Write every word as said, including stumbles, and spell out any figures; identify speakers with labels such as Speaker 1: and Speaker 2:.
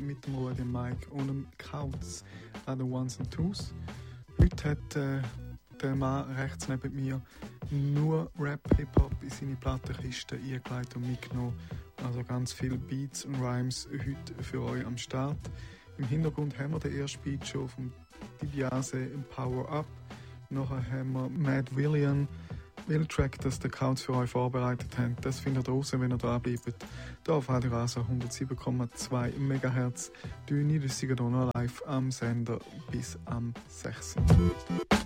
Speaker 1: mit dem Rudi Mike und dem Kauz an den Ones and Twos. Heute hat äh, der Mann rechts neben mir nur Rap-Hip-Hop in seine Plattenkiste eingelegt und mitgenommen. Also ganz viele Beats und Rhymes heute für euch am Start. Im Hintergrund haben wir den ersten Beat schon vom DiBiase Power Up. Nachher haben wir Mad William, Will-Track, das der Kauz für euch vorbereitet hat. Das findet ihr raus, wenn ihr da bleibt. Hier auf Radio Rasa hundertsieben Komma zwei Megahertz. Die Niedersiegen hier noch live am Sender bis am sechs.